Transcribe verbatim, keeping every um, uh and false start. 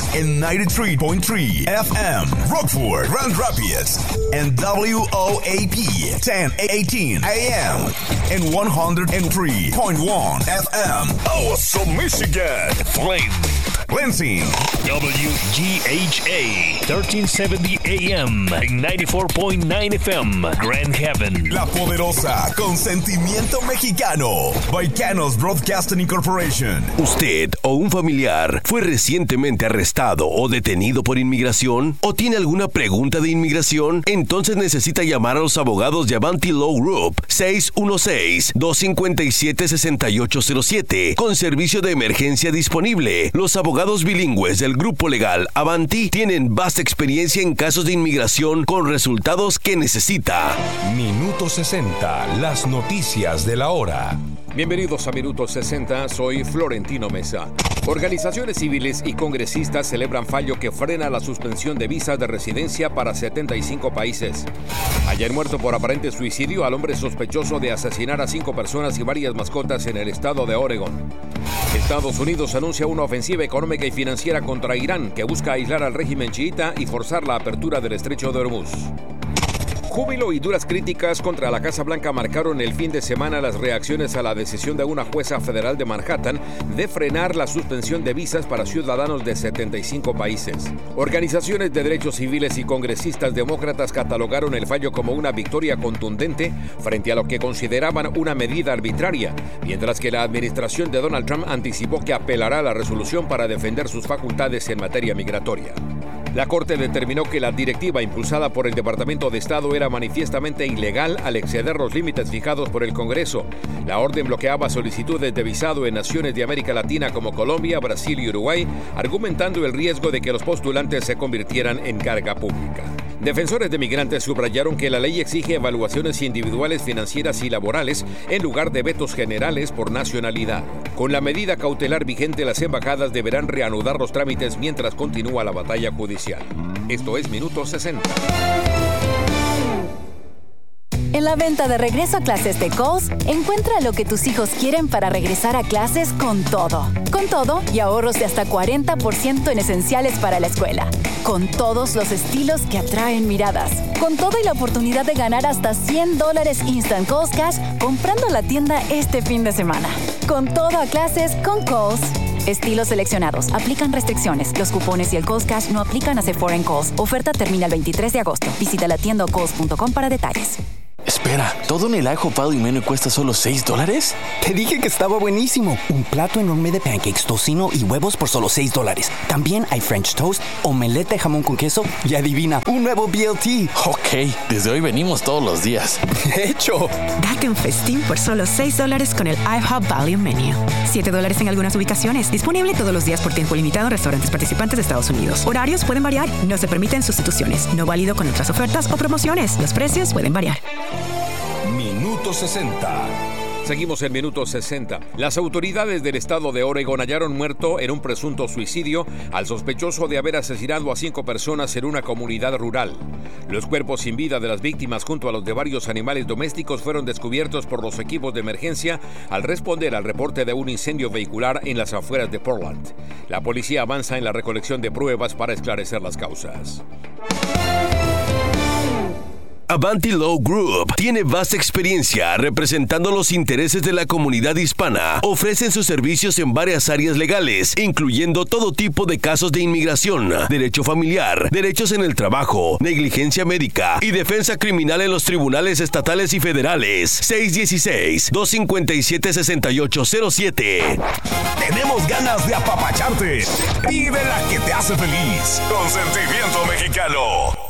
en ninety-three point three F M, Rockford, Grand Rapids, and W O A P ten eighteen A M, and one oh three point one F M, Awesome, Michigan, Flint, Lansing, W G H A thirteen seventy A M, and ninety-four point nine F M, Grand Haven. La poderosa, con sentimiento mexicano, Baicanos Broadcasting Incorporation. ¿Usted o un familiar fue recientemente arrestado o detenido por inmigración? ¿O tiene alguna pregunta de inmigración? Entonces necesita llamar a los abogados de Avanti Law Group seis uno seis, dos cinco siete, seis ocho cero siete con servicio de emergencia disponible. Los abogados bilingües del grupo legal Avanti tienen vasta experiencia en casos de inmigración con resultados que necesita. Minuto sesenta, las noticias de la hora. Bienvenidos a Minuto sesenta, soy Florentino Mesa. Organizaciones civiles y congresistas celebran fallo que frena la suspensión de visas de residencia para setenta y cinco países. Ayer muerto por aparente suicidio al hombre sospechoso de asesinar a cinco personas y varias mascotas en el estado de Oregon. Estados Unidos anuncia una ofensiva económica y financiera contra Irán que busca aislar al régimen chiita y forzar la apertura del estrecho de Hormuz. Júbilo y duras críticas contra la Casa Blanca marcaron el fin de semana las reacciones a la decisión de una jueza federal de Manhattan de frenar la suspensión de visas para ciudadanos de setenta y cinco países. Organizaciones de derechos civiles y congresistas demócratas catalogaron el fallo como una victoria contundente frente a lo que consideraban una medida arbitraria, mientras que la administración de Donald Trump anticipó que apelará a la resolución para defender sus facultades en materia migratoria. La Corte determinó que la directiva impulsada por el Departamento de Estado era manifiestamente ilegal al exceder los límites fijados por el Congreso. La orden bloqueaba solicitudes de visado en naciones de América Latina como Colombia, Brasil y Uruguay, argumentando el riesgo de que los postulantes se convirtieran en carga pública. Defensores de migrantes subrayaron que la ley exige evaluaciones individuales, financieras y laborales en lugar de vetos generales por nacionalidad. Con la medida cautelar vigente, las embajadas deberán reanudar los trámites mientras continúa la batalla judicial. Esto es Minuto sesenta. En la venta de regreso a clases de Kohl's, encuentra lo que tus hijos quieren para regresar a clases con todo. Con todo y ahorros de hasta cuarenta por ciento en esenciales para la escuela. Con todos los estilos que atraen miradas. Con todo y la oportunidad de ganar hasta cien dólares Instant Kohl's Cash comprando en la tienda este fin de semana. Con todo a clases con Kohl's. Estilos seleccionados. Aplican restricciones. Los cupones y el Kohl's Cash no aplican a Sephora en Kohl's. Oferta termina el veintitrés de agosto. Visita la tienda o kohls punto com para detalles. Espera, ¿todo en el ajo pado y menú cuesta solo seis dólares? Te dije que estaba buenísimo. Un plato enorme de pancakes, tocino y huevos por solo seis dólares. También hay French toast, omelette de jamón con queso y adivina, un nuevo B L T. Ok, desde hoy venimos todos los días. ¡Hecho! Date un festín por solo seis dólares con el IHOP Value Menu. siete dólares en algunas ubicaciones. Disponible todos los días por tiempo limitado en restaurantes participantes de Estados Unidos. Horarios pueden variar. No se permiten sustituciones. No válido con otras ofertas o promociones. Los precios pueden variar. Minuto sesenta. Seguimos en Minuto sesenta. Las autoridades del estado de Oregon hallaron muerto en un presunto suicidio al sospechoso de haber asesinado a cinco personas en una comunidad rural. Los cuerpos sin vida de las víctimas junto a los de varios animales domésticos fueron descubiertos por los equipos de emergencia al responder al reporte de un incendio vehicular en las afueras de Portland. La policía avanza en la recolección de pruebas para esclarecer las causas. Avanti Law Group tiene vasta experiencia representando los intereses de la comunidad hispana. Ofrecen sus servicios en varias áreas legales, incluyendo todo tipo de casos de inmigración, derecho familiar, derechos en el trabajo, negligencia médica y defensa criminal en los tribunales estatales y federales. seis uno seis, dos cinco siete, seis ocho cero siete. Tenemos ganas de apapacharte. Vive la que te hace feliz. Con sentimiento mexicano.